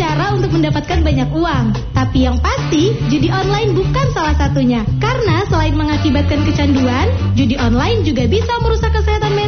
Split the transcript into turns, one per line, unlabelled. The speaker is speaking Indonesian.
cara untuk mendapatkan banyak uang. Tapi yang pasti, judi online bukan salah satunya. Karena selain mengakibatkan kecanduan, judi online juga bisa merusak kesehatan mental